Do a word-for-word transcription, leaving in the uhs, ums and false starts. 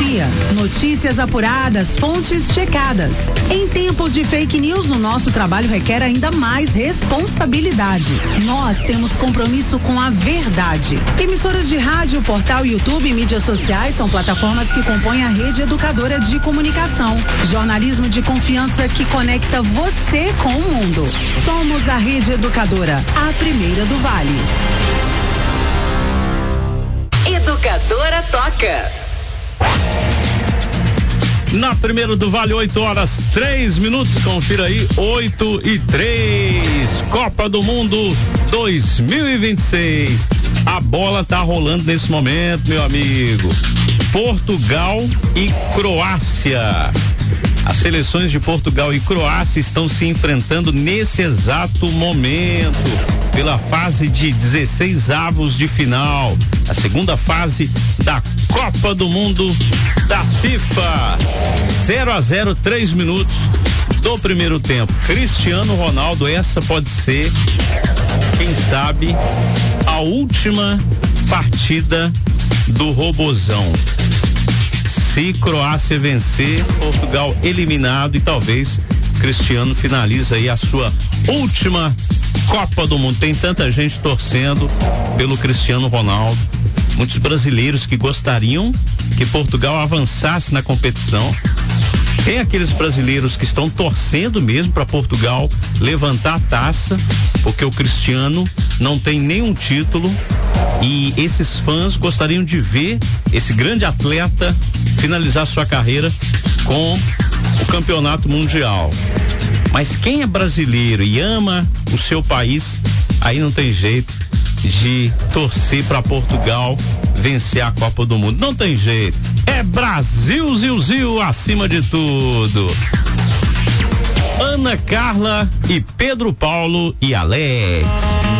confia. Notícias apuradas, fontes checadas. Em tempos de fake news, o nosso trabalho requer ainda mais responsabilidade. Nós temos compromisso com a verdade. Emissoras de rádio, portal, YouTube e mídias sociais são plataformas que compõem a rede educadora de comunicação. Jornalismo de confiança que conecta você com o mundo. Somos a Rede Educadora, a primeira do Vale. Educadora toca. Na primeira do Vale, oito horas, três minutos. Confira aí, oito e três. Copa do Mundo dois mil e vinte e seis. A bola tá rolando nesse momento, meu amigo. Portugal e Croácia. As seleções de Portugal e Croácia estão se enfrentando nesse exato momento pela fase de dezesseis avos de final, a segunda fase da Copa do Mundo da FIFA. zero a zero, três minutos do primeiro tempo. Cristiano Ronaldo, essa pode ser, quem sabe, a última partida do Robozão. Se Croácia vencer, Portugal eliminado e talvez Cristiano finaliza aí a sua última Copa do Mundo. Tem tanta gente torcendo pelo Cristiano Ronaldo, muitos brasileiros que gostariam que Portugal avançasse na competição. Tem aqueles brasileiros que estão torcendo mesmo para Portugal levantar a taça, porque o Cristiano não tem nenhum título e esses fãs gostariam de ver esse grande atleta finalizar sua carreira com o campeonato mundial. Mas quem é brasileiro e ama o seu país, aí não tem jeito de torcer para Portugal vencer a Copa do Mundo. Não tem jeito. É Brasil, Zil, Zil, acima de tudo. Ana Carla e Pedro Paulo e Alex.